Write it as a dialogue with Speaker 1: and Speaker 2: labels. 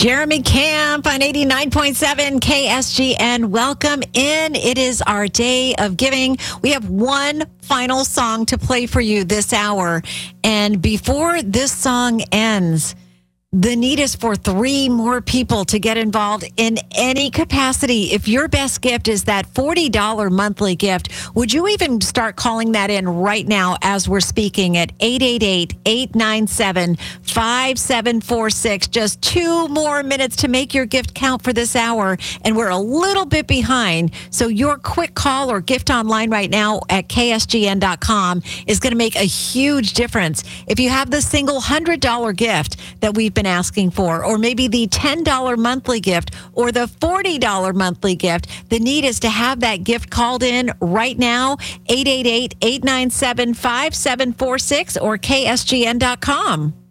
Speaker 1: Jeremy Camp on 89.7 KSGN. Welcome in. It is our day of giving. We have one final song to play for you this hour. And before this song ends, the need is for 3 more people to get involved in any capacity. If your best gift is that $40 monthly gift, would you even start calling that in right now as we're speaking at 888-897-5746? Just 2 more minutes to make your gift count for this hour, and we're a little bit behind. So your quick call or gift online right now at ksgn.com is going to make a huge difference. If you have the single $100 gift that we've been asking for, or maybe the $10 monthly gift or the $40 monthly gift, the need is to have that gift called in right now, 888-897-5746 or ksgn.com.